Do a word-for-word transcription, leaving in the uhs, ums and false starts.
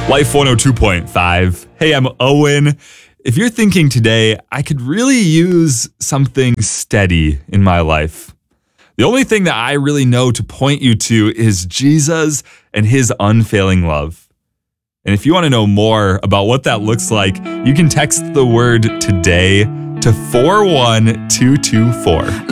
Life one oh two point five. Hey, I'm Owen. If you're thinking today, I could really use something steady in my life, the only thing that I really know to point you to is Jesus and his unfailing love. And if you want to know more about what that looks like, you can text the word today to four one two two four.